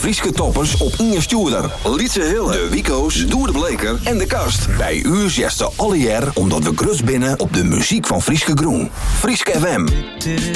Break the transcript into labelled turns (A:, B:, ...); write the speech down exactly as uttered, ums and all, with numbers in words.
A: Frieske toppers op Inge Stuurder, Lietse Hille, de Wico's, Doer de Bleker en de Kast. Bij u zesde alle jaar omdat we grut binnen op de muziek van Frieske Groen. Frieske F M.